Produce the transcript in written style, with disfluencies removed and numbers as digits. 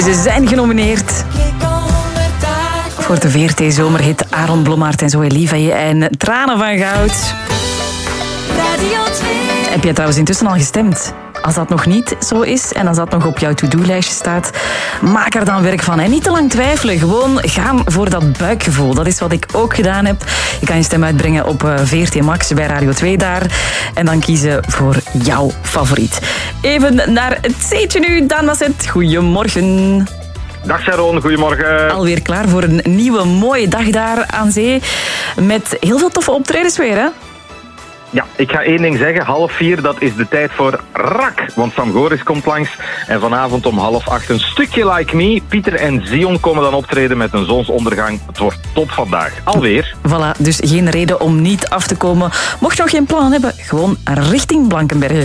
Ze zijn genomineerd voor de VRT-zomerhit Aaron Blommaert en Zoe Liefhebber en Tranen van Goud. Heb jij trouwens intussen al gestemd? Als dat nog niet zo is en als dat nog op jouw to-do-lijstje staat, maak er dan werk van. En niet te lang twijfelen, gewoon gaan voor dat buikgevoel. Dat is wat ik ook gedaan heb. Je kan je stem uitbrengen op VRT Max bij Radio 2 daar. En dan kiezen voor jouw favoriet. Even naar het zeetje nu. Daan Masset, goedemorgen. Dag Sharon, goedemorgen. Alweer klaar voor een nieuwe mooie dag daar aan zee. Met heel veel toffe optredens weer, hè? Ja, ik ga één ding zeggen. 3:30, dat is de tijd voor RAK. Want Sam Goris komt langs. En vanavond om 7:30 een stukje Like Me. Pieter en Zion komen dan optreden met een zonsondergang. Het wordt top vandaag. Alweer. Voilà, dus geen reden om niet af te komen. Mocht je nog geen plan hebben, gewoon richting Blankenberge.